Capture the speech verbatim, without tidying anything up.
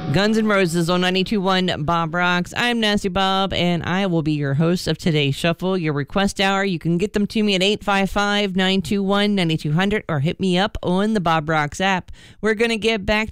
Guns N' Roses on ninety-two point one Bob Rocks. I'm Nasty Bob, and I will be your host of today's Shuffle, your request hour. You can get them to me at eight five five, nine two one, nine two zero zero or hit me up on the Bob Rocks app. We're going to get back